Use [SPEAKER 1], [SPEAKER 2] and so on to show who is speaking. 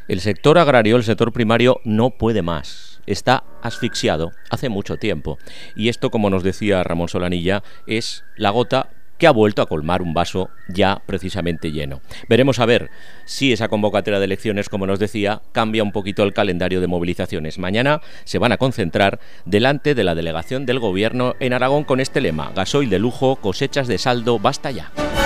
[SPEAKER 1] El sector agrario, el sector primario, no puede más. Está asfixiado hace mucho tiempo. Y esto, como nos decía Ramón Solanilla, es la gota que ha vuelto a colmar un vaso ya precisamente lleno. Veremos a ver si esa convocatoria de elecciones, como nos decía, cambia un poquito el calendario de movilizaciones. Mañana se van a concentrar delante de la delegación del Gobierno en Aragón con este lema: gasoil de lujo, cosechas de saldo, basta ya.